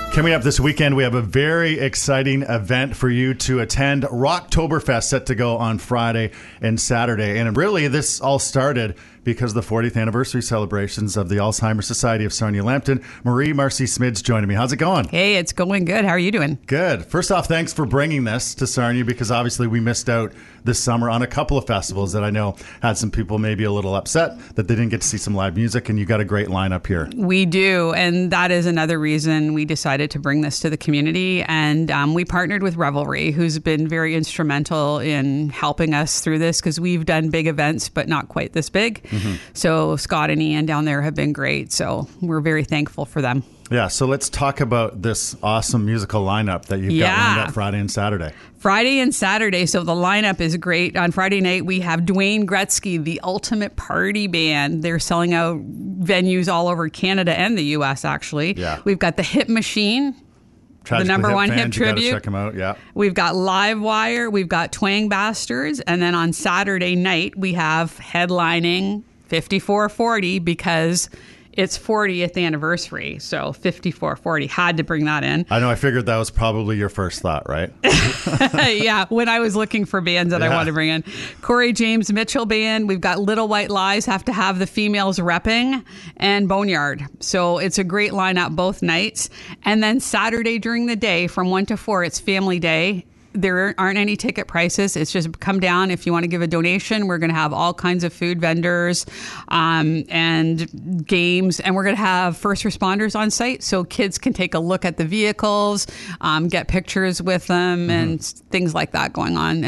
Coming up this weekend, we have a very exciting event for you to attend. Rocktoberfest set to go on Friday and Saturday. And really, this all started because of the 40th anniversary celebrations of the Alzheimer's Society of Sarnia Lambton. Marie Marcy Smids joining me. How's it going? Hey, it's going good. How are you doing? Good. First off, thanks for bringing this to Sarnia, because obviously we missed out this summer on a couple of festivals that I know had some people maybe a little upset that they didn't get to see some live music, and you got a great lineup here. We do, and that is another reason we decided to bring this to the community. And we partnered with Revelry, who's been very instrumental in helping us through this, because we've done big events, but not quite this big. Mm-hmm. So Scott and Ian down there have been great. So we're very thankful for them. Yeah, so let's talk about this awesome musical lineup that you've got lined up Friday and Saturday. Friday and Saturday, so the lineup is great. On Friday night, we have Dwayne Gretzky, the Ultimate Party Band. They're selling out venues all over Canada and the U.S., actually. Yeah. We've got the Hip Machine, the number one hip tribute. You gotta check them out, yeah. We've got Livewire, we've got Twang Bastards, and then on Saturday night, we have headlining 5440, because it's 40th anniversary. So 5440, had to bring that in. I know, I figured that was probably your first thought, right? Yeah, when I was looking for bands that I wanted to bring in. Corey James Mitchell Band. We've got Little White Lies, have to have the females repping, and Boneyard. So it's a great lineup both nights. And then Saturday during the day from 1 to 4, it's Family Day. There aren't any ticket prices. It's just come down if you want to give a donation. We're going to have all kinds of food vendors and games. And we're going to have first responders on site, so kids can take a look at the vehicles, get pictures with them, and things like that going on.